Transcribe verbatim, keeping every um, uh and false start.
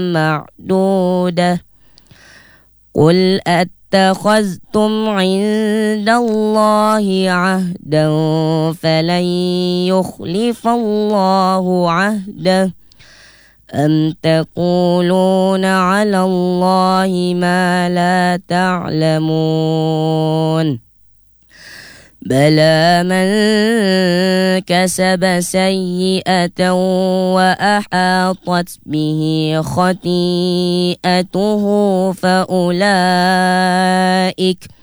معدودة قل اتخذتم عند الله عهدا فلن يخلف الله عهده أم تقولون على الله ما لا تعلمون بلى من كسب سيئة وأحاطت به خطيئته فأولئك